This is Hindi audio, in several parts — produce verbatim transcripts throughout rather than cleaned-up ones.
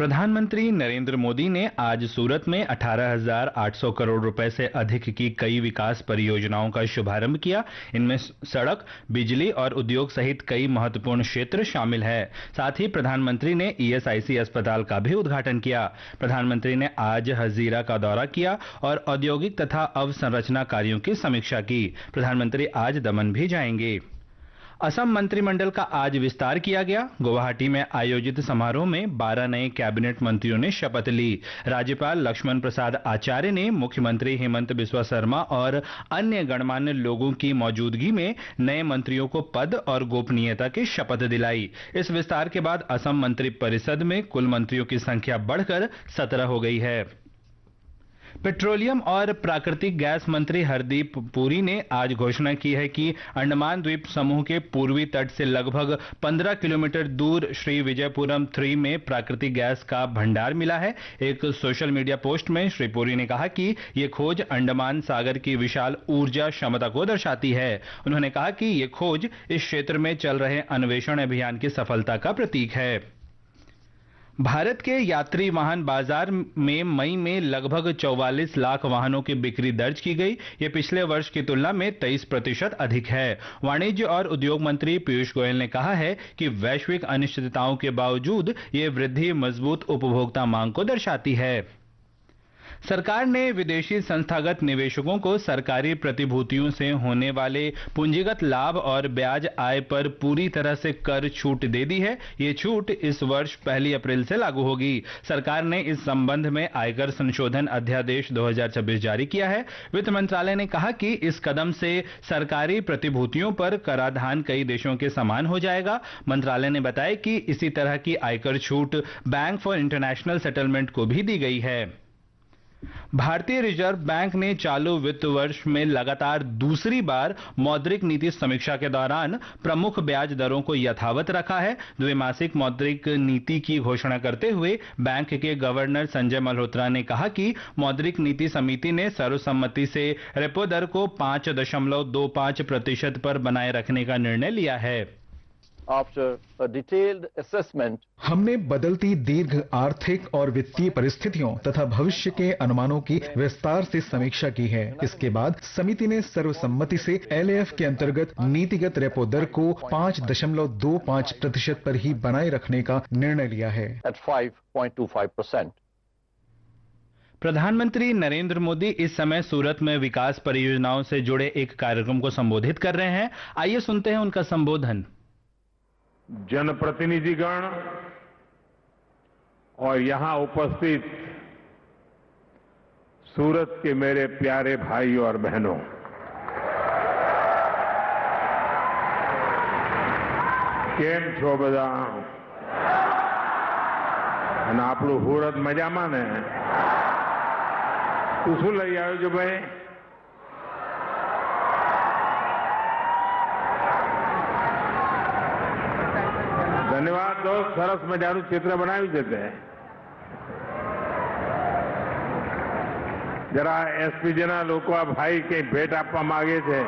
प्रधानमंत्री नरेंद्र मोदी ने आज सूरत में अठारह हज़ार आठ सौ करोड़ रुपए से अधिक की कई विकास परियोजनाओं का शुभारंभ किया। इनमें सड़क, बिजली और उद्योग सहित कई महत्वपूर्ण क्षेत्र शामिल है। साथ ही प्रधानमंत्री ने ई एस आई सी अस्पताल का भी उद्घाटन किया। प्रधानमंत्री ने आज हजीरा का दौरा किया और औद्योगिक तथा अवसंरचना कार्यों की समीक्षा की। प्रधानमंत्री आज दमन भी जाएंगे। असम मंत्रिमंडल का आज विस्तार किया गया। गुवाहाटी में आयोजित समारोह में बारह नए कैबिनेट मंत्रियों ने शपथ ली। राज्यपाल लक्ष्मण प्रसाद आचार्य ने मुख्यमंत्री हेमंत बिस्वा शर्मा और अन्य गणमान्य लोगों की मौजूदगी में नए मंत्रियों को पद और गोपनीयता की शपथ दिलाई। इस विस्तार के बाद असम मंत्रिपरिषद में कुल मंत्रियों की संख्या बढ़कर सत्रह हो गई है। पेट्रोलियम और प्राकृतिक गैस मंत्री हरदीप पुरी ने आज घोषणा की है कि अंडमान द्वीप समूह के पूर्वी तट से लगभग पंद्रह किलोमीटर दूर श्री विजयपुरम थ्री में प्राकृतिक गैस का भंडार मिला है। एक सोशल मीडिया पोस्ट में श्री पुरी ने कहा कि ये खोज अंडमान सागर की विशाल ऊर्जा क्षमता को दर्शाती है। उन्होंने कहा कि ये खोज इस क्षेत्र में चल रहे अन्वेषण अभियान की सफलता का प्रतीक है। भारत के यात्री वाहन बाजार में मई में लगभग चौवालीस लाख वाहनों की बिक्री दर्ज की गई। ये पिछले वर्ष की तुलना में तेईस प्रतिशत अधिक है। वाणिज्य और उद्योग मंत्री पीयूष गोयल ने कहा है कि वैश्विक अनिश्चितताओं के बावजूद ये वृद्धि मजबूत उपभोक्ता मांग को दर्शाती है। सरकार ने विदेशी संस्थागत निवेशकों को सरकारी प्रतिभूतियों से होने वाले पूंजीगत लाभ और ब्याज आय पर पूरी तरह से कर छूट दे दी है। ये छूट इस वर्ष पहली अप्रैल से लागू होगी। सरकार ने इस संबंध में आयकर संशोधन अध्यादेश दो हज़ार छब्बीस जारी किया है। वित्त मंत्रालय ने कहा कि इस कदम से सरकारी प्रतिभूतियों पर कराधान कई देशों के समान हो जाएगा। मंत्रालय ने बताया कि इसी तरह की आयकर छूट बैंक फॉर इंटरनेशनल सेटलमेंट को भी दी गई है। भारतीय रिजर्व बैंक ने चालू वित्त वर्ष में लगातार दूसरी बार मौद्रिक नीति समीक्षा के दौरान प्रमुख ब्याज दरों को यथावत रखा है। द्विमासिक मौद्रिक नीति की घोषणा करते हुए बैंक के गवर्नर संजय मल्होत्रा ने कहा कि मौद्रिक नीति समिति ने सर्वसम्मति से रेपो दर को पांच दशमलव दो पांच प्रतिशत पर बनाए रखने का निर्णय लिया है। After a detailed assessment, हमने बदलती दीर्घ आर्थिक और वित्तीय परिस्थितियों तथा भविष्य के अनुमानों की विस्तार से समीक्षा की है। इसके बाद समिति ने सर्वसम्मति से एल ए एफ के अंतर्गत नीतिगत रेपो दर को पांच दशमलव दो पांच प्रतिशत पर ही बनाए रखने का निर्णय लिया है। at five point two five percent. प्रधानमंत्री नरेंद्र मोदी इस समय सूरत में विकास परियोजनाओं से जुड़े एक कार्यक्रम को संबोधित कर रहे हैं। आइए सुनते हैं उनका संबोधन। जनप्रतिनिधिगण और यहां उपस्थित सूरत के मेरे प्यारे भाई और बहनों, કેમ છો બધા? અને આપણું સુરત મજામાં ને? તું શું લઈ આવ્યો છો ભાઈ? ધન્યવાદ દોસ્ત, સરસ મજાનું ચિત્ર બનાવી દેતે. જરા એસપીજીના લોકો આ ભાઈ કઈ ભેટ આપવા માંગે છે.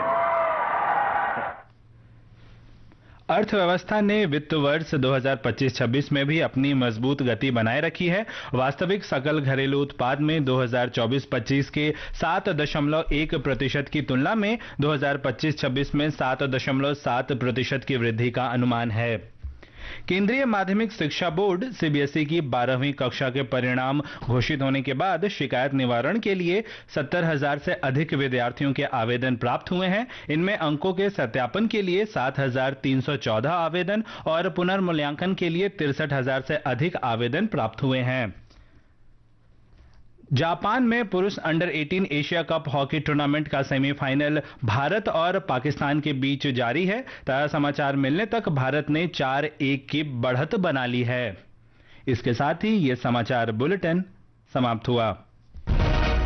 अर्थव्यवस्था ने वित्त वर्ष दो हज़ार पच्चीस छब्बीस में भी अपनी मजबूत गति बनाए रखी है। वास्तविक सकल घरेलू उत्पाद में दो हज़ार चौबीस पच्चीस के सात दशमलव एक प्रतिशत की तुलना में दो हज़ार पच्चीस छब्बीस में सात दशमलव सात प्रतिशत की वृद्धि का अनुमान है। केंद्रीय माध्यमिक शिक्षा board C B S E की बारहवीं कक्षा के परिणाम घोषित होने के बाद शिकायत निवारण के लिए सत्तर हजार से अधिक विद्यार्थियों के आवेदन प्राप्त हुए हैं। इनमें अंकों के सत्यापन के लिए सात हजार तीन सौ चौदह आवेदन और पुनर्मूल्यांकन के लिए तिरसठ हजार से अधिक आवेदन प्राप्त हुए हैं। जापान में पुरुष अंडर अठारह एशिया कप हॉकी टूर्नामेंट का सेमीफाइनल भारत और पाकिस्तान के बीच जारी है। ताजा समाचार मिलने तक भारत ने चार एक की बढ़त बना ली है। इसके साथ ही यह समाचार बुलेटिन समाप्त हुआ।